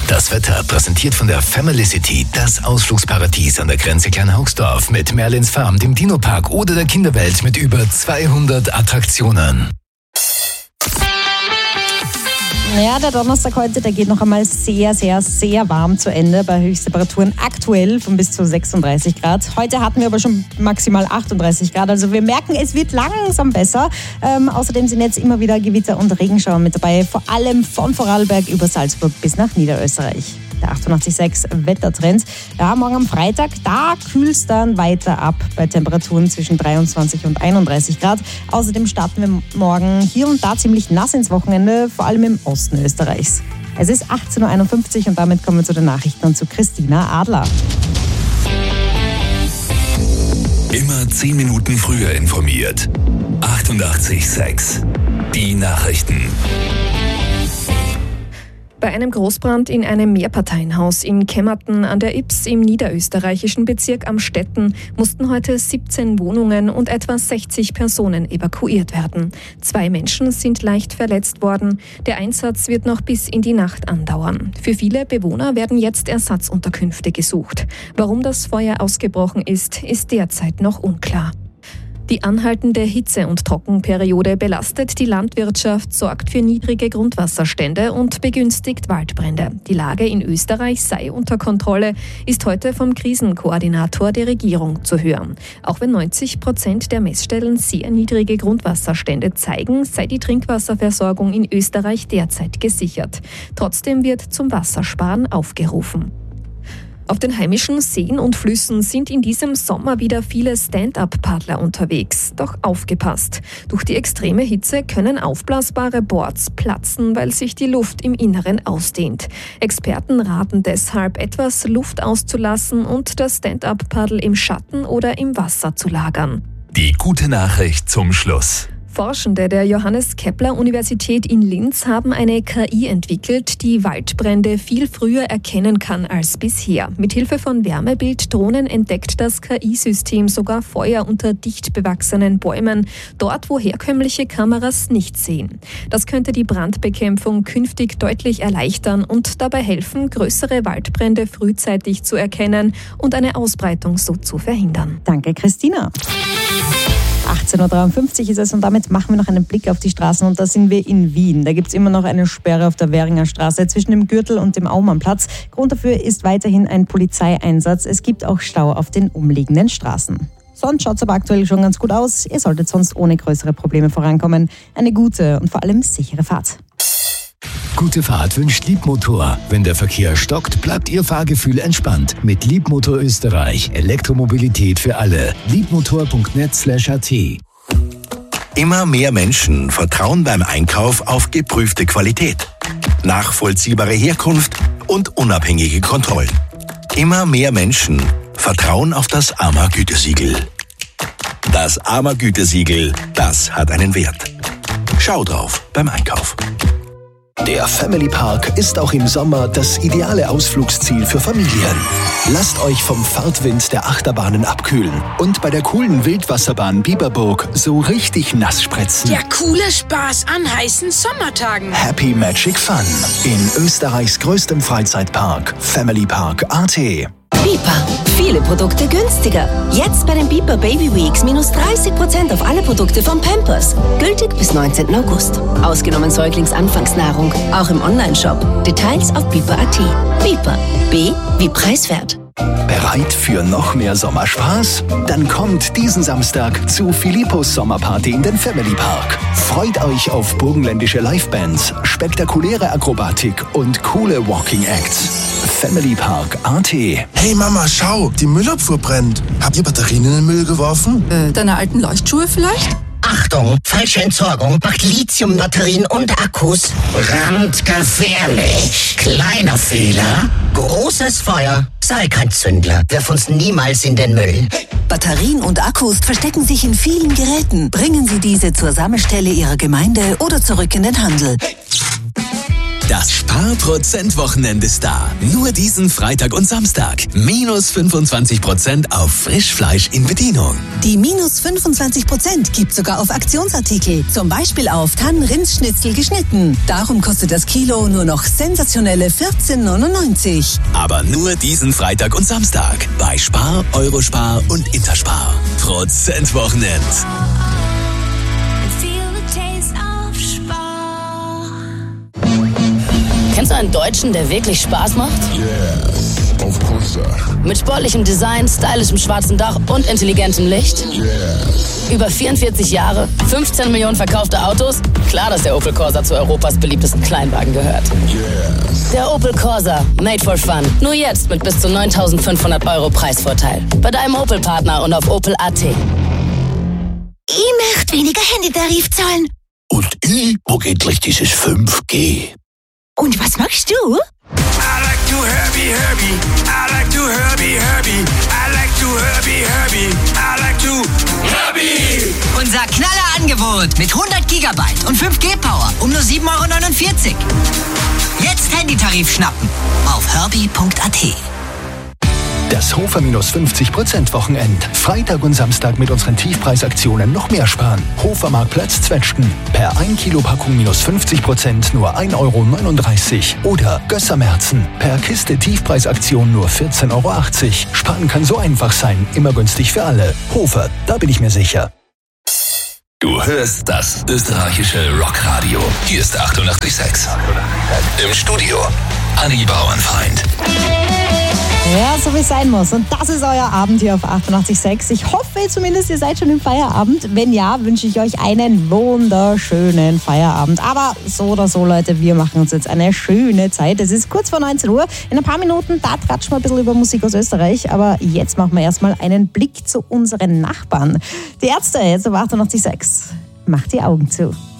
Das Wetter präsentiert von der Family-City, das Ausflugsparadies an der Grenze Kleinhaugsdorf mit Merlins Farm, dem Dino-Park oder der Kinderwelt mit über 200 Attraktionen. Ja, der Donnerstag heute, der geht noch einmal sehr, sehr, sehr warm zu Ende bei Höchsttemperaturen aktuell von bis zu 36 Grad. Heute hatten wir aber schon maximal 38 Grad, also wir merken, es wird langsam besser. Außerdem sind jetzt immer wieder Gewitter und Regenschauer mit dabei, vor allem von Vorarlberg über Salzburg bis nach Niederösterreich. Der 88.6 Wettertrend. Ja, morgen am Freitag, da kühlt es dann weiter ab bei Temperaturen zwischen 23 und 31 Grad. Außerdem starten wir morgen hier und da ziemlich nass ins Wochenende, vor allem im Osten Österreichs. Es ist 18.51 Uhr und damit kommen wir zu den Nachrichten und zu Christina Adler. Immer 10 Minuten früher informiert. 88.6 Die Nachrichten. Bei einem Großbrand in einem Mehrparteienhaus in Kemmerten an der Ybbs im niederösterreichischen Bezirk Amstetten mussten heute 17 Wohnungen und etwa 60 Personen evakuiert werden. 2 Menschen sind leicht verletzt worden. Der Einsatz wird noch bis in die Nacht andauern. Für viele Bewohner werden jetzt Ersatzunterkünfte gesucht. Warum das Feuer ausgebrochen ist derzeit noch unklar. Die anhaltende Hitze- und Trockenperiode belastet die Landwirtschaft, sorgt für niedrige Grundwasserstände und begünstigt Waldbrände. Die Lage in Österreich sei unter Kontrolle, ist heute vom Krisenkoordinator der Regierung zu hören. Auch wenn 90% der Messstellen sehr niedrige Grundwasserstände zeigen, sei die Trinkwasserversorgung in Österreich derzeit gesichert. Trotzdem wird zum Wassersparen aufgerufen. Auf den heimischen Seen und Flüssen sind in diesem Sommer wieder viele Stand-up-Paddler unterwegs. Doch aufgepasst! Durch die extreme Hitze können aufblasbare Boards platzen, weil sich die Luft im Inneren ausdehnt. Experten raten deshalb, etwas Luft auszulassen und das Stand-up-Paddel im Schatten oder im Wasser zu lagern. Die gute Nachricht zum Schluss. Forschende der Johannes-Kepler-Universität in Linz haben eine KI entwickelt, die Waldbrände viel früher erkennen kann als bisher. Mithilfe von Wärmebilddrohnen entdeckt das KI-System sogar Feuer unter dicht bewachsenen Bäumen, dort wo herkömmliche Kameras nicht sehen. Das könnte die Brandbekämpfung künftig deutlich erleichtern und dabei helfen, größere Waldbrände frühzeitig zu erkennen und eine Ausbreitung so zu verhindern. Danke, Christina. 18.53 Uhr ist es und damit machen wir noch einen Blick auf die Straßen und da sind wir in Wien. Da gibt es immer noch eine Sperre auf der Währinger Straße zwischen dem Gürtel und dem Aumannplatz. Grund dafür ist weiterhin ein Polizeieinsatz. Es gibt auch Stau auf den umliegenden Straßen. Sonst schaut es aber aktuell schon ganz gut aus. Ihr solltet sonst ohne größere Probleme vorankommen. Eine gute und vor allem sichere Fahrt. Gute Fahrt wünscht Liebmotor. Wenn der Verkehr stockt, bleibt Ihr Fahrgefühl entspannt. Mit Liebmotor Österreich. Elektromobilität für alle. Liebmotor.net/at. Immer mehr Menschen vertrauen beim Einkauf auf geprüfte Qualität, nachvollziehbare Herkunft und unabhängige Kontrollen. Immer mehr Menschen vertrauen auf das AMA-Gütesiegel. Das AMA-Gütesiegel, das hat einen Wert. Schau drauf beim Einkauf. Der Family Park ist auch im Sommer das ideale Ausflugsziel für Familien. Lasst euch vom Fahrtwind der Achterbahnen abkühlen und bei der coolen Wildwasserbahn Biberburg so richtig nass spritzen. Der coole Spaß an heißen Sommertagen. Happy Magic Fun in Österreichs größtem Freizeitpark, Family Park AT. Biper. Viele Produkte günstiger. Jetzt bei den Biper Baby Weeks minus 30% auf alle Produkte von Pampers. Gültig bis 19. August. Ausgenommen Säuglingsanfangsnahrung. Auch im Onlineshop. Details auf biper.at. Biper. B wie preiswert. Bereit für noch mehr Sommerspaß? Dann kommt diesen Samstag zu Philippos Sommerparty in den Family Park. Freut euch auf burgenländische Livebands, spektakuläre Akrobatik und coole Walking Acts. Family Park AT. Hey Mama, schau, die Müllabfuhr brennt. Habt ihr Batterien in den Müll geworfen? Deine alten Leuchtschuhe vielleicht? Achtung, falsche Entsorgung macht Lithiumbatterien und Akkus brandgefährlich. Kleiner Fehler, großes Feuer. Sei kein Zündler, wirf uns niemals in den Müll. Batterien und Akkus verstecken sich in vielen Geräten. Bringen Sie diese zur Sammelstelle Ihrer Gemeinde oder zurück in den Handel. Das Spar-Prozent-Wochenende ist da. Nur diesen Freitag und Samstag. Minus 25% auf Frischfleisch in Bedienung. Die minus 25% gibt sogar auf Aktionsartikel. Zum Beispiel auf Tannenrindsschnitzel geschnitten. Darum kostet das Kilo nur noch sensationelle 14,99. Aber nur diesen Freitag und Samstag. Bei Spar, Eurospar und Interspar. Prozentwochenend. Kennst du einen Deutschen, der wirklich Spaß macht? Yeah, of course. Mit sportlichem Design, stylischem schwarzen Dach und intelligentem Licht? Yeah. Über 44 Jahre, 15 Millionen verkaufte Autos? Klar, dass der Opel Corsa zu Europas beliebtesten Kleinwagen gehört. Yeah. Der Opel Corsa, made for fun. Nur jetzt mit bis zu 9.500 € Preisvorteil. Bei deinem Opel-Partner und auf Opel.at. Ich möchte weniger Handytarif zahlen. Und ich mag endlich dieses 5G. Und was machst du? I like to Herbie. I like to Herbie. I like to Herbie. I like to Herbie. Unser Knallerangebot mit 100 Gigabyte und 5G-Power um nur 7,49 €. Jetzt Handytarif schnappen auf herbie.at. Das Hofer minus 50% Wochenend. Freitag und Samstag mit unseren Tiefpreisaktionen noch mehr sparen. Hofer Marktplatz Zwetschgen. Per 1 Kilo Packung minus 50% nur 1,39 € Oder Gössermerzen. Per Kiste Tiefpreisaktion nur 14,80 €. Sparen kann so einfach sein. Immer günstig für alle. Hofer, da bin ich mir sicher. Du hörst das österreichische Rockradio. Hier ist 88,6. Im Studio Anni Bauernfeind. Ja, so wie es sein muss. Und das ist euer Abend hier auf 88,6. Ich hoffe zumindest, ihr seid schon im Feierabend. Wenn ja, wünsche ich euch einen wunderschönen Feierabend. Aber so oder so, Leute, wir machen uns jetzt eine schöne Zeit. Es ist kurz vor 19 Uhr. In ein paar Minuten, da tratschen wir ein bisschen über Musik aus Österreich. Aber jetzt machen wir erstmal einen Blick zu unseren Nachbarn. Die Ärzte jetzt auf 88,6. Macht die Augen zu.